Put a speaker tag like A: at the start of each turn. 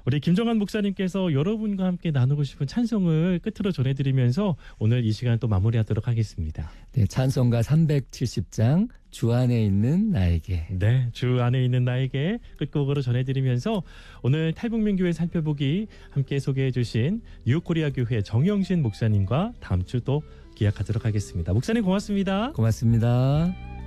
A: 우리 김정환 목사님께서 여러분과 함께 나누고 싶은 찬송을 끝으로 전해드리면서 오늘 이 시간 또 마무리하도록 하겠습니다.
B: 네, 찬송가 370장 주 안에 있는 나에게.
A: 네, 주 안에 있는 나에게 끝곡으로 전해드리면서 오늘 탈북민교회 살펴보기 함께 소개해 주신 뉴코리아 교회 정영신 목사님과 다음 주 또 기약하도록 하겠습니다. 목사님 고맙습니다.
B: 고맙습니다.